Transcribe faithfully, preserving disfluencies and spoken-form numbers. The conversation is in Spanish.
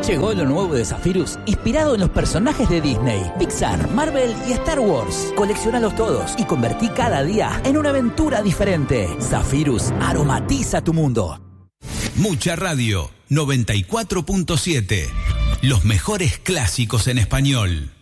Llegó lo nuevo de Zephyrus, inspirado en los personajes de Disney, Pixar, Marvel y Star Wars. Coleccionalos todos y convertí cada día en una aventura diferente. Zephyrus aromatiza tu mundo. Mucha Radio, noventa y cuatro punto siete. Los mejores clásicos en español.